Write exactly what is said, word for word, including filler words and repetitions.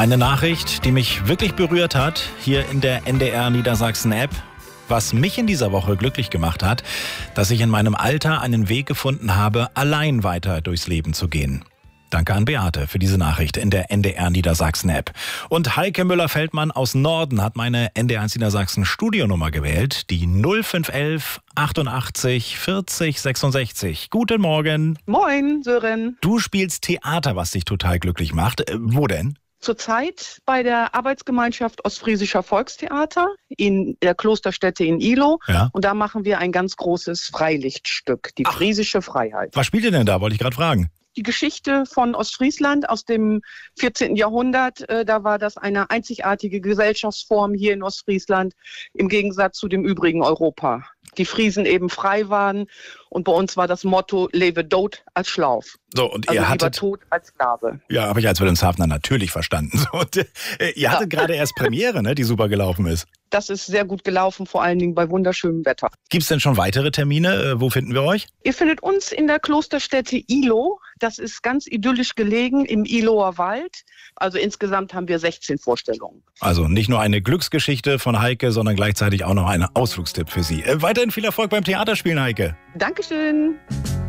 Eine Nachricht, die mich wirklich berührt hat, hier in der N D R Niedersachsen-App. Was mich in dieser Woche glücklich gemacht hat, dass ich in meinem Alter einen Weg gefunden habe, allein weiter durchs Leben zu gehen. Danke an Beate für diese Nachricht in der N D R Niedersachsen-App. Und Heike Müller-Feldmann aus Norden hat meine N D R eins Niedersachsen Studionummer gewählt, die null fünf elf achtundachtzig vierzig sechsundsechzig. Guten Morgen. Moin, Sören. Du spielst Theater, was dich total glücklich macht. Äh, wo denn? Zurzeit bei der Arbeitsgemeinschaft Ostfriesischer Volkstheater in der Klosterstätte in Ihlow. Ja. Und da machen wir ein ganz großes Freilichtstück, die Ach. Friesische Freiheit. Was spielt ihr denn da, wollte ich gerade fragen. Die Geschichte von Ostfriesland aus dem vierzehnten Jahrhundert, äh, da war das eine einzigartige Gesellschaftsform hier in Ostfriesland im Gegensatz zu dem übrigen Europa. Die Friesen eben frei waren und bei uns war das Motto, lebe Dod als Schlauf. So, und Also ihr lieber hattet... Tod als Sklave. Ja, habe ich als Wilhelmshavener natürlich verstanden. So, und, äh, ihr hattet Ja. gerade erst Premiere, ne, die super gelaufen ist. Das ist sehr gut gelaufen, vor allen Dingen bei wunderschönem Wetter. Gibt's denn schon weitere Termine? Äh, wo finden wir euch? Ihr findet uns in der Klosterstätte Ihlow. Das ist ganz idyllisch gelegen im Ihlower Wald. Also insgesamt haben wir sechzehn Vorstellungen. Also nicht nur eine Glücksgeschichte von Heike, sondern gleichzeitig auch noch ein Ausflugstipp für Sie. Äh, weiterhin viel Erfolg beim Theaterspielen, Heike. Dankeschön.